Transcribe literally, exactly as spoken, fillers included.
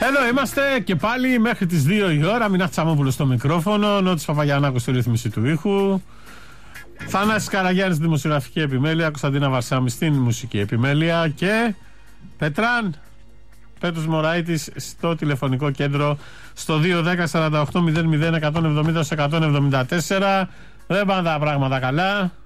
Εδώ είμαστε και πάλι μέχρι τις δύο η ώρα. Μινά Τσαμόπουλος στο μικρόφωνο, Νότης Παπαγιαννάκος στη ρύθμιση του ήχου, Θανάσης Καραγιάννης στη δημοσιογραφική επιμέλεια, Κωνσταντίνα Βαρσάμι στην μουσική επιμέλεια και Πετράν Πέτρος Μωραΐτης στο τηλεφωνικό κέντρο στο δύο δέκα σαράντα οκτώ μηδέν μηδέν εκατόν εβδομήντα εκατόν εβδομήντα τέσσερα. Δεν πάνε τα πράγματα καλά.